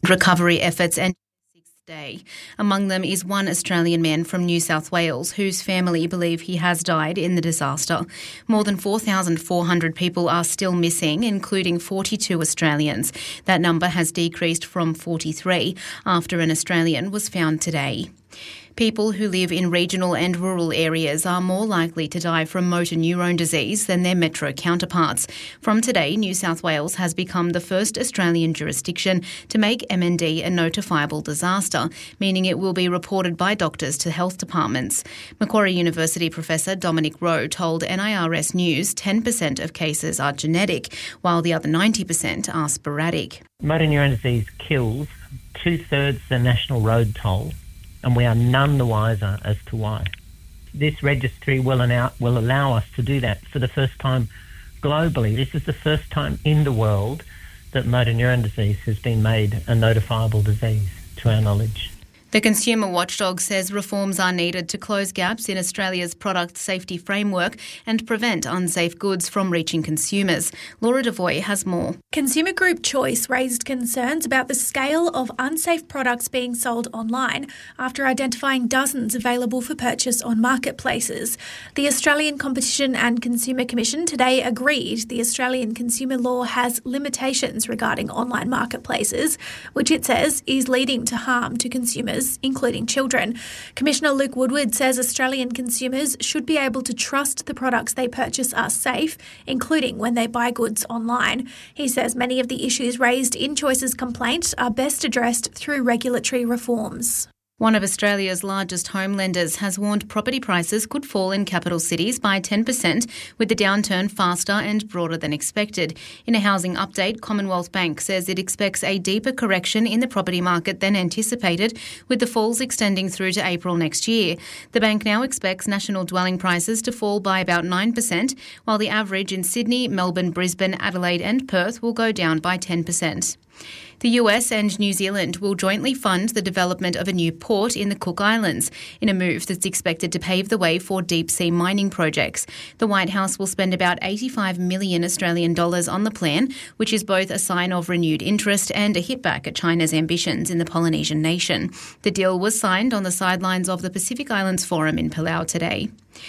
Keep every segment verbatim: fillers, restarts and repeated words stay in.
recovery efforts and sixth day. Among them is one Australian man from New South Wales whose family believe he has died in the disaster. More than four thousand four hundred people are still missing, including forty-two Australians. That number has decreased from forty-three after an Australian was found today. People who live in regional and rural areas are more likely to die from motor neurone disease than their metro counterparts. From today, New South Wales has become the first Australian jurisdiction to make M N D a notifiable disaster, meaning it will be reported by doctors to health departments. Macquarie University professor Dominic Rowe told N I R S News ten percent of cases are genetic, while the other ninety percent are sporadic. Motor neurone disease kills two-thirds the national road toll, and we are none the wiser as to why. This registry will allow, will allow us to do that for the first time globally. This is the first time in the world that motor neurone disease has been made a notifiable disease, to our knowledge. The Consumer Watchdog says reforms are needed to close gaps in Australia's product safety framework and prevent unsafe goods from reaching consumers. Laura Devoy has more. Consumer Group Choice raised concerns about the scale of unsafe products being sold online after identifying dozens available for purchase on marketplaces. The Australian Competition and Consumer Commission today agreed the Australian consumer law has limitations regarding online marketplaces, which it says is leading to harm to consumers, including children. Commissioner Luke Woodward says Australian consumers should be able to trust the products they purchase are safe, including when they buy goods online. He says many of the issues raised in Choice's complaint are best addressed through regulatory reforms. One of Australia's largest home lenders has warned property prices could fall in capital cities by ten percent, with the downturn faster and broader than expected. In a housing update, Commonwealth Bank says it expects a deeper correction in the property market than anticipated, with the falls extending through to April next year. The bank now expects national dwelling prices to fall by about nine percent, while the average in Sydney, Melbourne, Brisbane, Adelaide and Perth will go down by ten percent. The U S and New Zealand will jointly fund the development of a new port in the Cook Islands, in a move that's expected to pave the way for deep-sea mining projects. The White House will spend about eighty-five million Australian dollars on the plan, which is both a sign of renewed interest and a hit back at China's ambitions in the Polynesian nation. The deal was signed on the sidelines of the Pacific Islands Forum in Palau today.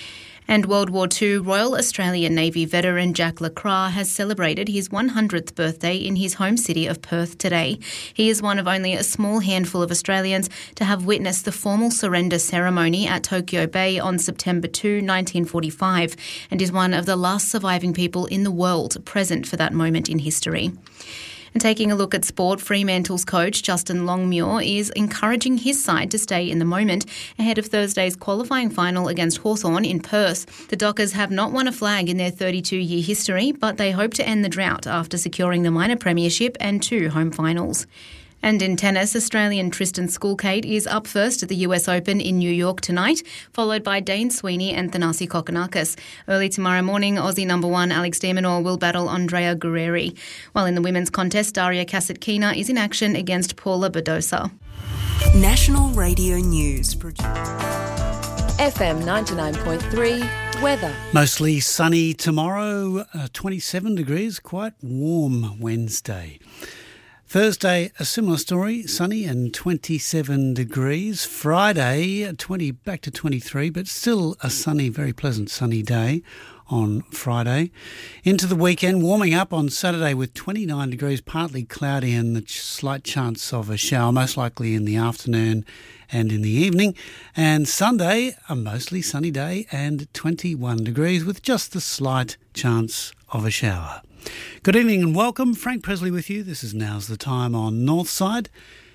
And World War Two Royal Australian Navy veteran Jack Lacroix has celebrated his one hundredth birthday in his home city of Perth today. He is one of only a small handful of Australians to have witnessed the formal surrender ceremony at Tokyo Bay on September second, nineteen forty-five, and is one of the last surviving people in the world present for that moment in history. And taking a look at sport, Fremantle's coach Justin Longmuir is encouraging his side to stay in the moment ahead of Thursday's qualifying final against Hawthorn in Perth. The Dockers have not won a flag in their thirty-two-year history, but they hope to end the drought after securing the minor premiership and two home finals. And in tennis, Australian Tristan Skulkate is up first at the U S Open in New York tonight, followed by Dane Sweeney and Thanasi Kokkinakis. Early tomorrow morning, Aussie number one Alex de Minaur will battle Andrea Guerreri. While in the women's contest, Daria Kasatkina is in action against Paula Badosa. National Radio News. F M ninety-nine point three weather. Mostly sunny tomorrow, uh, twenty-seven degrees, quite warm Wednesday. Thursday, a similar story, sunny and twenty-seven degrees. Friday, twenty back to twenty-three, but still a sunny, very pleasant sunny day on Friday. Into the weekend, warming up on Saturday with twenty-nine degrees, partly cloudy and a slight chance of a shower, most likely in the afternoon and in the evening. And Sunday, a mostly sunny day and twenty-one degrees with just a slight chance of a shower. Good evening and welcome. Frank Presley with you. This is Now's the Time on Northside.